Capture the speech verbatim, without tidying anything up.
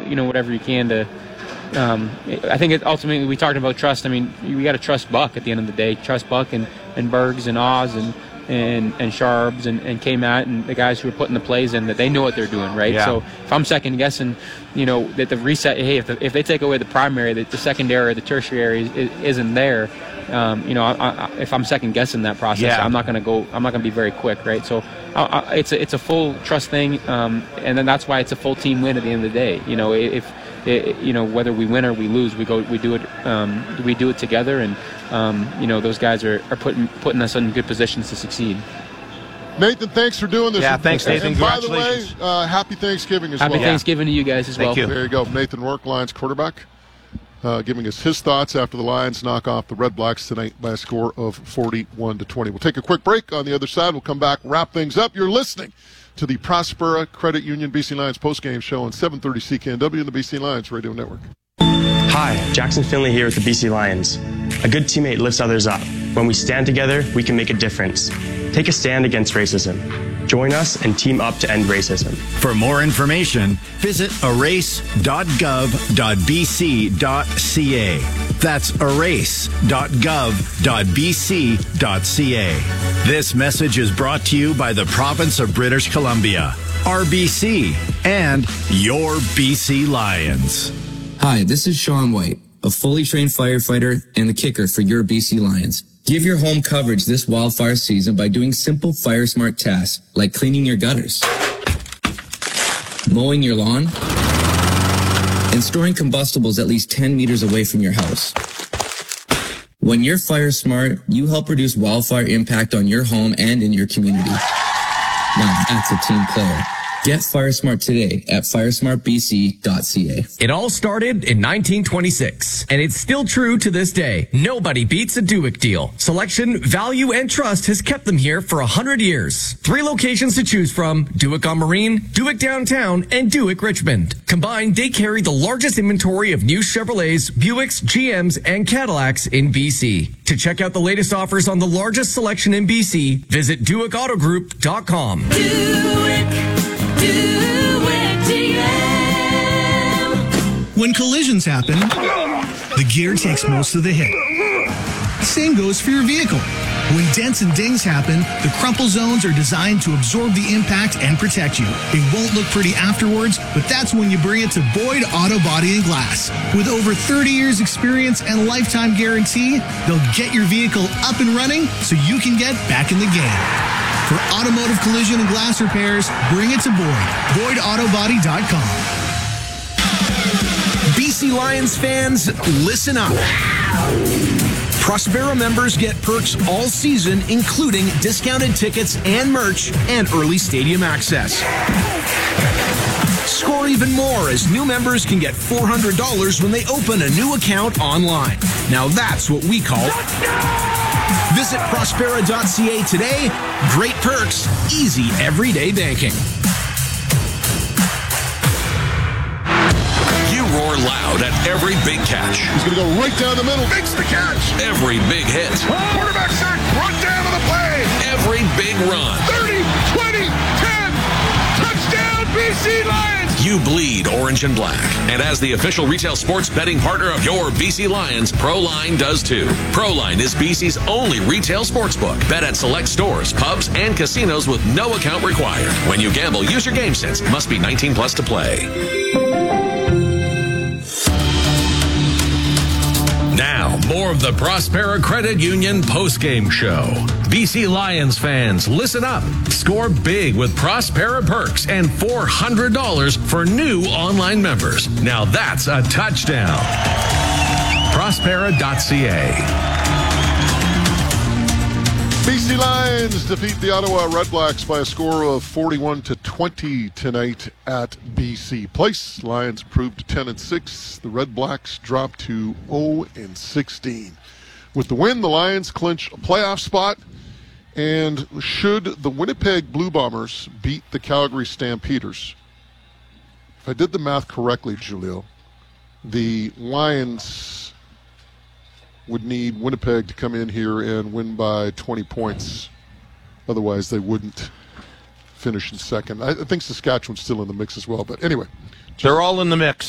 you know, whatever you can to. Um, I think it, ultimately we talked about trust. I mean, we got to trust Buck at the end of the day. Trust Buck and, and Bergs and Oz and and and Sharbs and, and K-Matt and the guys who are putting the plays in, that they know what they're doing, right? Yeah. So if I'm second guessing, you know, that the reset, hey, if, the, if they take away the primary, that the secondary or the tertiary is, isn't there, um, you know, I, I, if I'm second guessing that process, yeah. I'm not going to go, I'm not going to be very quick, right? So I, I, it's a, it's a full trust thing, um, and then that's why it's a full team win at the end of the day. You know, if It, you know, whether we win or we lose, we go, we do it, um, we do it together, and um, you know, those guys are, are putting putting us in good positions to succeed. Nathan, thanks for doing this. Yeah, thanks, Nathan. And by the way, Congratulations. uh, happy Thanksgiving as Happy well. Thanksgiving to you guys as Thank well. you. There you go, Nathan Rourke, Lions quarterback, uh, giving us his thoughts after the Lions knock off the Red Blacks tonight by a score of forty-one to twenty. We'll take a quick break. On the other side, we'll come back, wrap things up. You're listening to the Prospera Credit Union B C Lions postgame show on seven thirty C K N W and the B C Lions Radio Network. Hi, Jackson Finley here with the B C Lions. A good teammate lifts others up. When we stand together, we can make a difference. Take a stand against racism. Join us and team up to end racism. For more information, visit erase dot gov dot b c dot c a. That's erase dot gov dot b c dot c a. This message is brought to you by the province of British Columbia, R B C, and your B C Lions. Hi, this is Sean White, a fully trained firefighter and the kicker for your B C Lions. Give your home coverage this wildfire season by doing simple fire smart tasks like cleaning your gutters, mowing your lawn, and storing combustibles at least ten meters away from your house. When you're fire smart, you help reduce wildfire impact on your home and in your community. Now that's a team player. Get FireSmart today at fire smart b c dot c a. It all started in nineteen twenty-six, and it's still true to this day. Nobody beats a Duick deal. Selection, value, and trust has kept them here for a hundred years. Three locations to choose from: Duick on Marine, Duick Downtown, and Duick Richmond. Combined, they carry the largest inventory of new Chevrolets, Buicks, G Ms, and Cadillacs in B C. To check out the latest offers on the largest selection in B C, visit Duick Auto Group dot com. Duick. When collisions happen, the gear takes most of the hit. Same goes for your vehicle. When dents and dings happen, the crumple zones are designed to absorb the impact and protect you. It won't look pretty afterwards, but that's when you bring it to Boyd Auto Body and Glass. With over thirty years experience and lifetime guarantee, they'll get your vehicle up and running so you can get back in the game. For automotive collision and glass repairs, bring it to Boyd. Boyd Auto Body dot com. B C Lions fans, listen up. Prospera members get perks all season, including discounted tickets and merch and early stadium access. Score even more as new members can get four hundred dollars when they open a new account online. Now that's what we call Visit Prospera dot c a today. Great perks, easy everyday banking. You roar loud at every big catch. He's going to go right down the middle. Makes the catch. Every big hit. Quarterback sack, run down to the play. Every big run. thirty, twenty, ten. Touchdown, B C Lions. You bleed orange and black. And as the official retail sports betting partner of your B C Lions, ProLine does too. ProLine is B C's only retail sportsbook. Bet at select stores, pubs, and casinos with no account required. When you gamble, use your game sense. Must be nineteen plus to play. Now, more of the Prospera Credit Union postgame show. B C Lions fans, listen up. Score big with Prospera perks and four hundred dollars for new online members. Now that's a touchdown. Prospera dot c a. B C Lions defeat the Ottawa Red Blacks by a score of forty-one to twenty tonight at B C Place. Lions improved to ten and six. The Red Blacks dropped to oh and sixteen. With the win, the Lions clinch a playoff spot. And should the Winnipeg Blue Bombers beat the Calgary Stampeders, if I did the math correctly, Julio, the Lions would need Winnipeg to come in here and win by twenty points. Otherwise, they wouldn't finish in second. I think Saskatchewan's still in the mix as well. But anyway. They're all in the mix.